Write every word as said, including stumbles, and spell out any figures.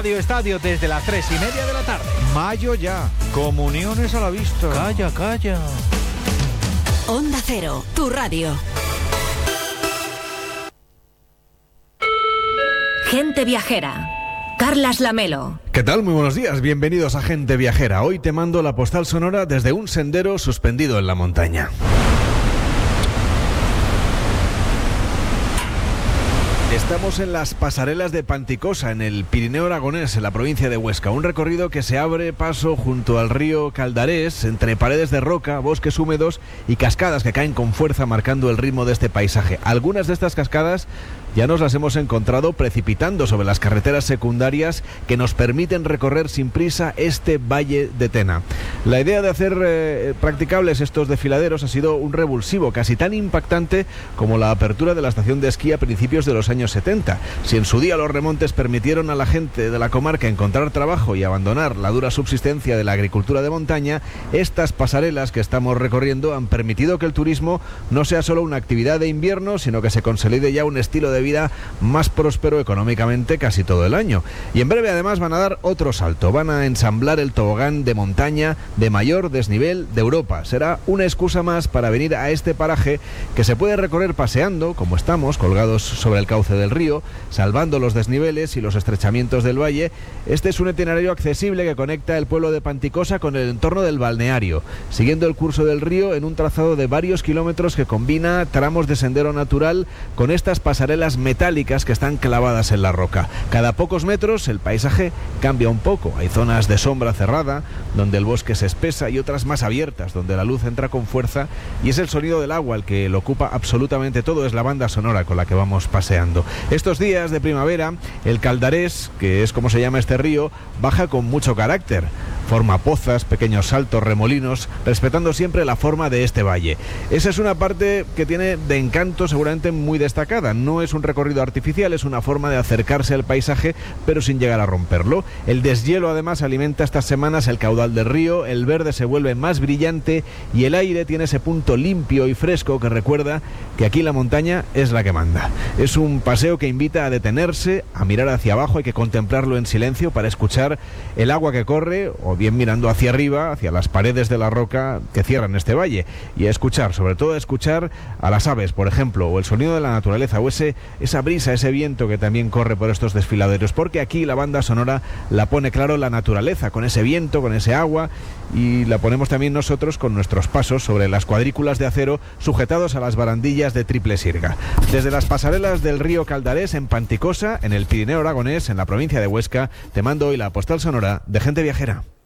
Radio Estadio desde las tres y media de la tarde. Mayo ya, comuniones a la vista. Calla, calla. Onda Cero, tu radio. Gente Viajera. Carlas Lamelo. ¿Qué tal? Muy buenos días, bienvenidos a Gente Viajera. Hoy te mando la postal sonora desde un sendero suspendido en la montaña. Estamos en las pasarelas de Panticosa, en el Pirineo aragonés, en la provincia de Huesca. Un recorrido que se abre paso junto al río Caldarés, entre paredes de roca, bosques húmedos y cascadas que caen con fuerza marcando el ritmo de este paisaje. Algunas de estas cascadas ya nos las hemos encontrado precipitando sobre las carreteras secundarias que nos permiten recorrer sin prisa este valle de Tena. La idea de hacer eh, practicables estos desfiladeros ha sido un revulsivo casi tan impactante como la apertura de la estación de esquí a principios de los años setenta. Si en su día los remontes permitieron a la gente de la comarca encontrar trabajo y abandonar la dura subsistencia de la agricultura de montaña, estas pasarelas que estamos recorriendo han permitido que el turismo no sea solo una actividad de invierno, sino que se consolide ya un estilo de vida más próspero económicamente casi todo el año. Y en breve además van a dar otro salto, van a ensamblar el tobogán de montaña de mayor desnivel de Europa. Será una excusa más para venir a este paraje que se puede recorrer paseando, como estamos, colgados sobre el cauce del río, salvando los desniveles y los estrechamientos del valle. Este es un itinerario accesible que conecta el pueblo de Panticosa con el entorno del balneario, siguiendo el curso del río en un trazado de varios kilómetros que combina tramos de sendero natural con estas pasarelas metálicas que están clavadas en la roca. Cada pocos metros el paisaje cambia un poco. Hay zonas de sombra cerrada, donde el bosque se espesa, y otras más abiertas, donde la luz entra con fuerza, y es el sonido del agua el que lo ocupa absolutamente todo. Es la banda sonora con la que vamos paseando. Estos días de primavera, el Caldarés, que es como se llama este río, baja con mucho carácter. Forma pozas, pequeños saltos, remolinos, respetando siempre la forma de este valle. Esa es una parte que tiene de encanto seguramente muy destacada. No es un recorrido artificial, es una forma de acercarse al paisaje, pero sin llegar a romperlo. El deshielo además alimenta estas semanas el caudal del río, el verde se vuelve más brillante y el aire tiene ese punto limpio y fresco que recuerda que aquí la montaña es la que manda. Es un paseo que invita a detenerse, a mirar hacia abajo, hay que contemplarlo en silencio para escuchar el agua que corre, o bien mirando hacia arriba, hacia las paredes de la roca que cierran este valle, y a escuchar, sobre todo a escuchar a las aves, por ejemplo, o el sonido de la naturaleza, o ese, esa brisa, ese viento que también corre por estos desfiladeros, porque aquí la banda sonora la pone claro la naturaleza, con ese viento, con ese agua, y la ponemos también nosotros con nuestros pasos sobre las cuadrículas de acero sujetados a las barandillas de triple sirga. Desde las pasarelas del río Caldarés en Panticosa, en el Pirineo aragonés, en la provincia de Huesca, te mando hoy la postal sonora de Gente Viajera.